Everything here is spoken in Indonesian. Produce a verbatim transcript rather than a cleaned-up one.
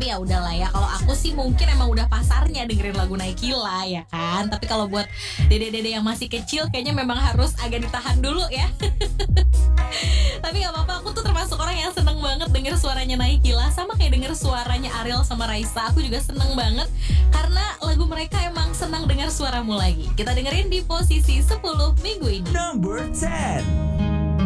Tapi ya udahlah ya, kalau aku sih mungkin emang udah pasarnya dengerin lagu Naikila ya kan. Tapi kalau buat dede-dede yang masih kecil kayaknya memang harus agak ditahan dulu ya. Tapi gak apa-apa, aku tuh termasuk orang yang seneng banget denger suaranya Naikila. Sama kayak denger suaranya Ariel sama Raisa, aku juga seneng banget karena lagu mereka emang senang dengar suaramu lagi. Kita dengerin di posisi sepuluh minggu ini. Number ten.